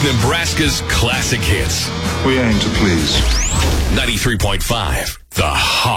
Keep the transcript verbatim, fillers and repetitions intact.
Nebraska's classic hits. We aim to please. ninety-three point five, The Hot.